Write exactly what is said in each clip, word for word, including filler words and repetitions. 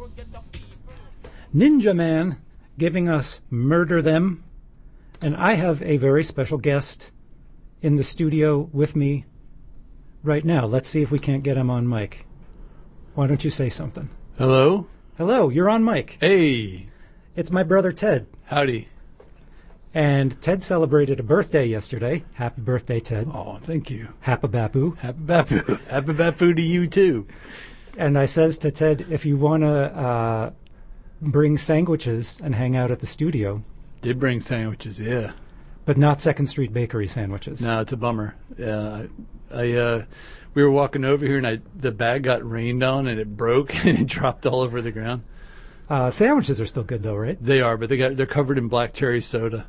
Ninja Man giving us Murder Them. And I have a very special guest in the studio with me right now. Let's see if we can't get him on mic. Why don't you say something? Hello? Hello, you're on mic. Hey. It's my brother Ted. Howdy. And Ted celebrated a birthday yesterday. Happy birthday, Ted. Oh, thank you. Happy Bapu. Happy Bapu. Happy Bapu to you, too. And I says to Ted, if you want to uh, bring sandwiches and hang out at the studio. Did bring sandwiches, yeah. But not Second Street Bakery sandwiches. No, it's a bummer. Yeah, I, I uh, we were walking over here, and I the bag got rained on, and it broke, and it dropped all over the ground. Uh, sandwiches are still good, though, right? They are, but they got they're covered in black cherry soda.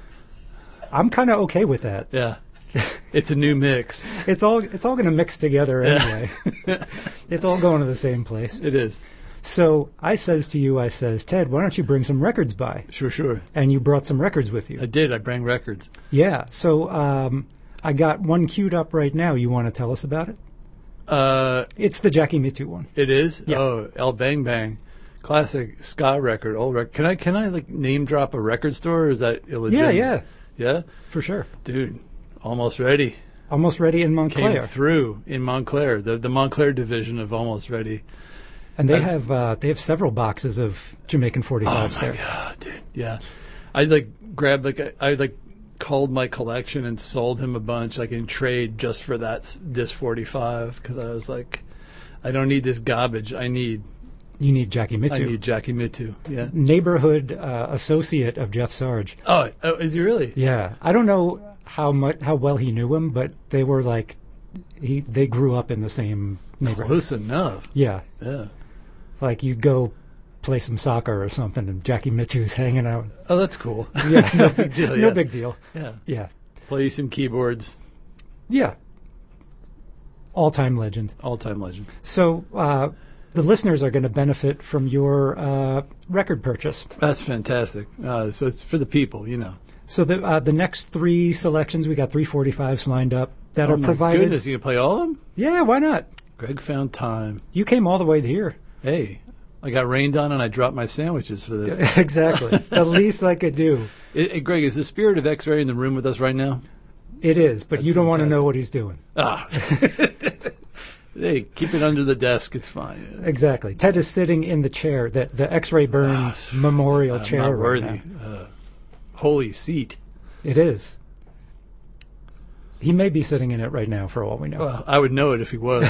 I'm kind of okay with that. Yeah, it's a new mix. It's all it's all going to mix together anyway. Yeah. It's all going to the same place. It is. So I says to you, I says, Ted, why don't you bring some records by? Sure, sure. And you brought some records with you. I did. I bring records. Yeah. So um, I got one queued up right now. You want to tell us about it? Uh, it's the Jackie Mittoo one. It is? Yeah. Oh, El Bang Bang. Classic ska record, old record. Can I can I like name drop a record store, or is that illegitimate? Yeah, yeah. Yeah? For sure. Dude, Almost Ready. Almost Ready in Montclair. Came through in Montclair, the the Montclair division of Almost Ready. And they I, have uh, they have several boxes of Jamaican forty-fives oh there. Oh my god, dude! Yeah, I like grabbed like I, I like called my collection and sold him a bunch like in trade just for that this forty-five because I was like, I don't need this garbage. I need you need Jackie Mittoo. I need Jackie Mittoo. Yeah, neighborhood uh, associate of Jeff Sarge. Oh, oh, is he really? Yeah, I don't know how much how well he knew him, but they were like he they grew up in the same neighborhood. Close enough. Yeah, yeah. Like you go play some soccer or something, and Jackie Mittoo's hanging out. Oh, that's cool. Yeah, no big deal. no yeah. big deal. Yeah, yeah. Play some keyboards. Yeah. All-time legend. All-time legend. So uh, the listeners are going to benefit from your uh, record purchase. That's fantastic. Uh, so it's for the people, you know. So the uh, the next three selections, we got three forty-fives lined up that oh are my provided. Goodness, you gonna play all of them? Yeah, why not? Greg found time. You came all the way here. Hey, I got rained on and I dropped my sandwiches for this. Exactly. The least I could do. It, it, Greg, is the spirit of X-Ray in the room with us right now? It is, but That's you don't fantastic. want to know what he's doing. Ah. Hey, keep it under the desk. It's fine. Exactly. Ted is sitting in the chair, the, the X-Ray Burns ah, Memorial I'm chair not right worthy. now. Uh, holy seat. It is. He may be sitting in it right now, for all we know. Well, I would know it if he was.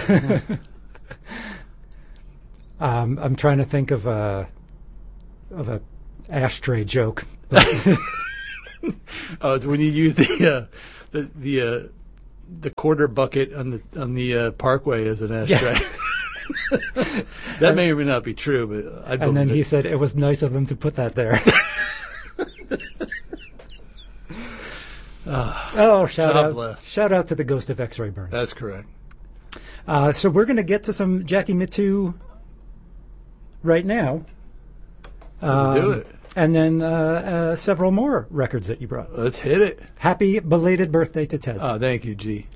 um, I'm trying to think of a of a ashtray joke. Oh, it's when you use the uh, the the uh, the quarter bucket on the on the uh, Parkway as an ashtray. Yeah. That may or may not be true, but I believe And then it. he said it was nice of him to put that there. Ah, oh, shout God out! bless. Shout out to the ghost of X-Ray Burns. That's correct. Uh, so we're going to get to some Jackie Mittoo right now. Let's um, do it. And then uh, uh, several more records that you brought. Let's hit it. Happy belated birthday to Ted. Oh, thank you, G.